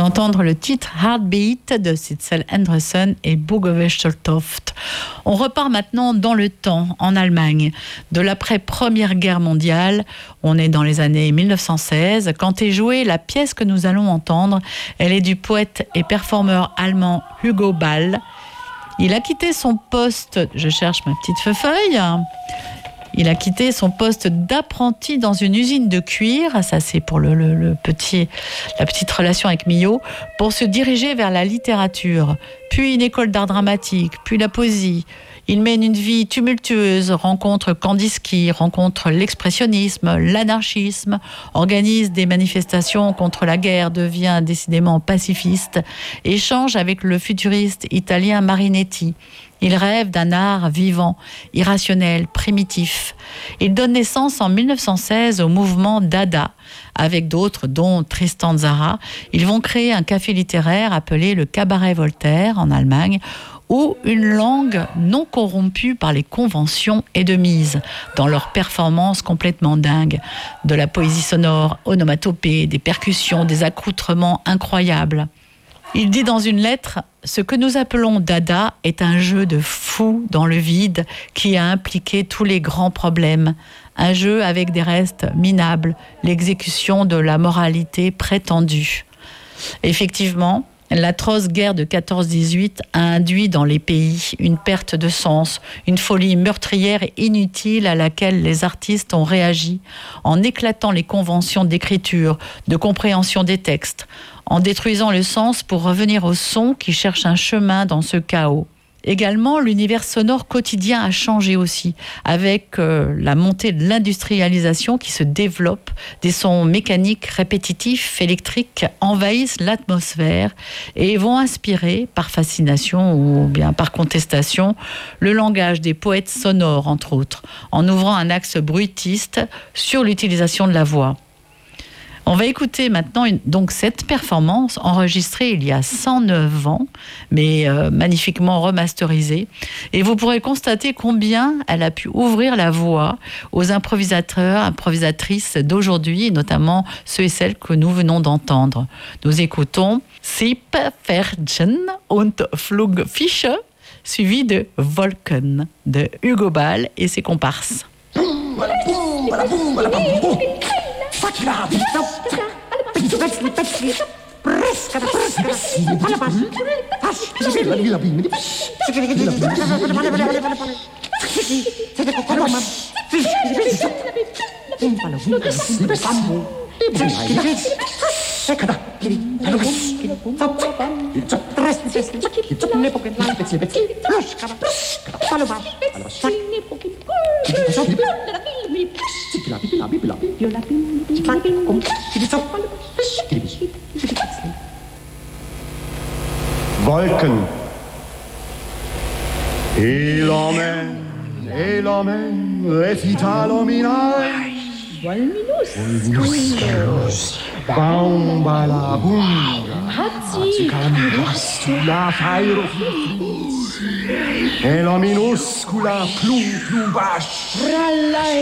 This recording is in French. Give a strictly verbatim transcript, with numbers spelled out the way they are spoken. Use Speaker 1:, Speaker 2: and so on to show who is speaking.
Speaker 1: d'entendre le titre Heartbeat de Sitzel Andresen et Boge Wechseltoft. On repart maintenant dans le temps, en Allemagne. De l'après-première guerre mondiale, on est dans les années mille neuf cent seize, quand est jouée la pièce que nous allons entendre. Elle est du poète et performeur allemand Hugo Ball. Il a quitté son poste, je cherche ma petite feuille, il a quitté son poste d'apprenti dans une usine de cuir, ça c'est pour le, le, le petit, la petite relation avec Millot, pour se diriger vers la littérature, puis une école d'art dramatique, puis la poésie. Il mène une vie tumultueuse, rencontre Kandinsky, rencontre l'expressionnisme, l'anarchisme, organise des manifestations contre la guerre, devient décidément pacifiste, échange avec le futuriste italien Marinetti. Il rêve d'un art vivant, irrationnel, primitif. Il donne naissance en mille neuf cent seize au mouvement Dada. Avec d'autres, dont Tristan Tzara, ils vont créer un café littéraire appelé le Cabaret Voltaire en Allemagne, où une langue non corrompue par les conventions est de mise dans leurs performances complètement dingues. De la poésie sonore, onomatopée, des percussions, des accoutrements incroyables. Il dit dans une lettre « Ce que nous appelons Dada est un jeu de fou dans le vide qui a impliqué tous les grands problèmes. Un jeu avec des restes minables, l'exécution de la moralité prétendue. » Effectivement, l'atroce guerre de quatorze dix-huit a induit dans les pays une perte de sens, une folie meurtrière et inutile à laquelle les artistes ont réagi en éclatant les conventions d'écriture, de compréhension des textes, en détruisant le sens pour revenir au son qui cherche un chemin dans ce chaos. Également, l'univers sonore quotidien a changé aussi, avec euh, la montée de l'industrialisation qui se développe. Des sons mécaniques, répétitifs, électriques envahissent l'atmosphère et vont inspirer, par fascination ou bien par contestation, le langage des poètes sonores, entre autres, en ouvrant un axe bruitiste sur l'utilisation de la voix. On va écouter maintenant une, donc cette performance enregistrée il y a cent neuf ans, mais euh, magnifiquement remasterisée. Et vous pourrez constater combien elle a pu ouvrir la voie aux improvisateurs, improvisatrices d'aujourd'hui, et notamment ceux et celles que nous venons d'entendre. Nous écoutons Sieb, Pferdchen und Flugfische, suivi de Wolken de Hugo Ball et ses comparses.
Speaker 2: Wolken. Et l'emmène, et l'emmène, récitalominal. Volminus. Baumbala bunga. Hatsikala fairo. E la minuscula plu plu bash.